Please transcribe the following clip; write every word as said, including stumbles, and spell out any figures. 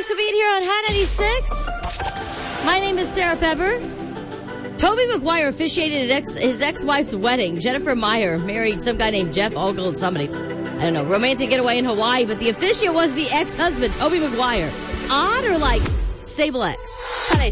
Thanks for being here on Hot ninety-six. My name is Sarah Pepper. Tobey Maguire officiated ex, his ex-wife's wedding. Jennifer Meyer married some guy named Jeff Ogle and somebody. I don't know, romantic getaway in Hawaii, but the officiant was the ex-husband, Tobey Maguire. Odd or like stable ex? Hot ninety-six.